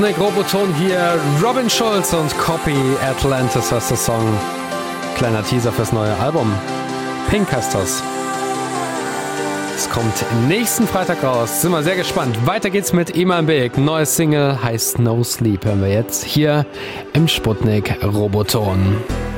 Nick Roboton hier, Robin Schulz und Copy Atlantis heißt der Song. Kleiner Teaser fürs neue Album. Pink heißt das. Es kommt nächsten Freitag raus. Sind wir sehr gespannt. Weiter geht's mit Iman Big. Neues Single heißt No Sleep. Hören wir jetzt hier im Sputnik Roboton.